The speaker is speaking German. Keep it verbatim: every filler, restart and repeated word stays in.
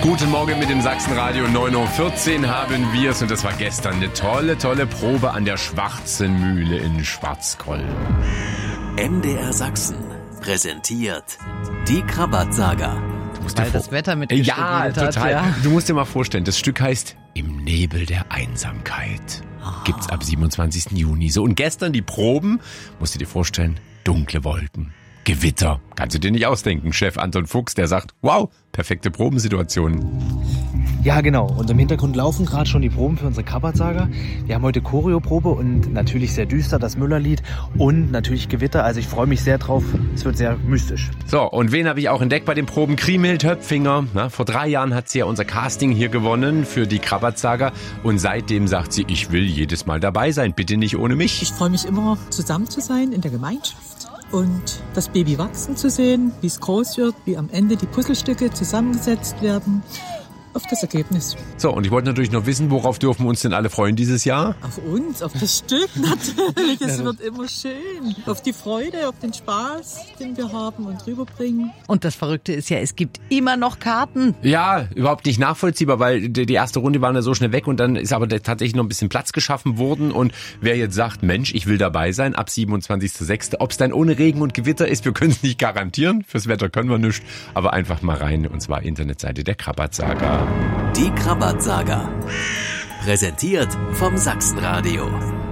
Guten Morgen mit dem Sachsenradio. neun Uhr vierzehn haben wir es und das war gestern eine tolle, tolle Probe an der Schwarzen Mühle in Schwarzkoll. M D R Sachsen präsentiert die Krabat-Saga. Weil das Wetter mitgespielt ja, hat. total. Ja, Du musst dir mal vorstellen, das Stück heißt Im Nebel der Einsamkeit. Gibt's ab siebenundzwanzigsten Juni. So, und gestern die Proben, musst du dir vorstellen, dunkle Wolken, Gewitter. Kannst du dir nicht ausdenken. Chef Anton Fuchs, der sagt, wow, perfekte Probensituation. Ja, genau. Und im Hintergrund laufen gerade schon die Proben für unsere Krabat-Saga. Wir haben heute Choreoprobe und natürlich sehr düster, das Müllerlied und natürlich Gewitter. Also ich freue mich sehr drauf. Es wird sehr mystisch. So, und wen habe ich auch entdeckt bei den Proben? Kriemhild Höpfinger. Na, vor drei Jahren hat sie ja unser Casting hier gewonnen für die Krabat-Saga. Und seitdem sagt sie, ich will jedes Mal dabei sein, bitte nicht ohne mich. Ich freue mich immer, zusammen zu sein in der Gemeinschaft und das Baby wachsen zu sehen, wie es groß wird, wie am Ende die Puzzlestücke zusammengesetzt werden. Auf das Ergebnis. So, und ich wollte natürlich noch wissen, worauf dürfen wir uns denn alle freuen dieses Jahr? Auf uns, auf das Stück natürlich. Es wird immer schön. Auf die Freude, auf den Spaß, den wir haben und rüberbringen. Und das Verrückte ist ja, es gibt immer noch Karten. Ja, überhaupt nicht nachvollziehbar, weil die die erste Runde war ja so schnell weg und dann ist aber tatsächlich noch ein bisschen Platz geschaffen worden. Und wer jetzt sagt, Mensch, ich will dabei sein, ab siebenundzwanzigsten sechsten Ob es dann ohne Regen und Gewitter ist, wir können es nicht garantieren. Fürs Wetter können wir nichts, aber einfach mal rein, und zwar Internetseite der Krabat-Saga. Die Krabat-Saga. Präsentiert vom Sachsenradio.